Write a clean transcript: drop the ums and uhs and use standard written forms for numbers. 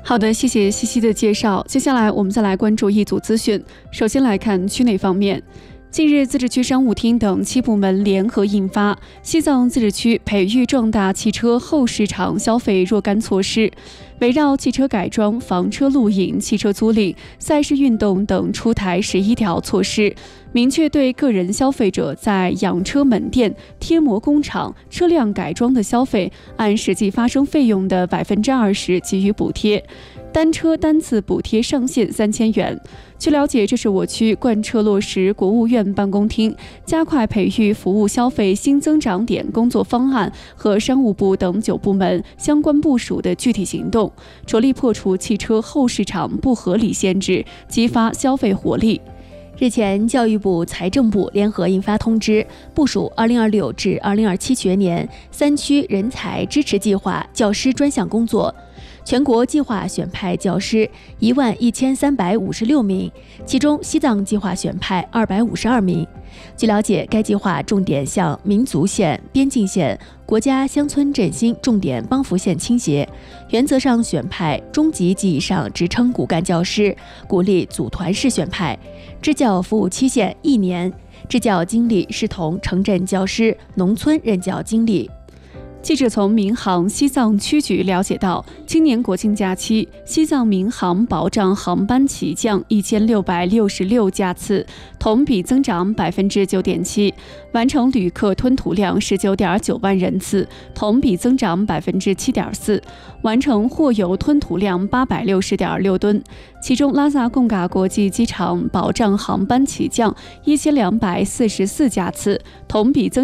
好的，谢谢西西的介绍。接下来我们再来关注一组资讯。首先来看区内方面。近日，自治区商务厅等7部门联合印发《西藏自治区培育壮大汽车后市场消费若干措施》，围绕汽车改装、房车露营、汽车租赁、赛事运动等出台11条措施，明确对个人消费者在养车门店、贴膜工厂、车辆改装的消费，按实际发生费用的20%给予补贴。单车单次补贴上限3000元。据了解，这是我区贯彻落实国务院办公厅加快培育服务消费新增长点工作方案和商务部等9部门相关部署的具体行动，着力破除汽车后市场不合理限制，激发消费活力。 日前，教育部、财政部联合印发通知，部署2026至2027学年3区人才支持计划教师专项工作。全国计划选派教师11356名，其中西藏计划选派252名。据了解，该计划重点向民族县、边境县、国家乡村振兴重点帮扶县倾斜，原则上选派中级及以上职称骨干教师，鼓励组团式选派，支教服务期限1年，支教经历视同城镇教师、农村任教经历。 记者从民航西藏区局了解到，今年国庆假期，西藏民航保障航班起降1666架次，同比增长9.7%，完成旅客吞吐量19.9万人次，同比增长7.4%，完成货邮吞吐量860.6吨。其中，拉萨贡嘎国际机场保障航班起降1244架次，同比增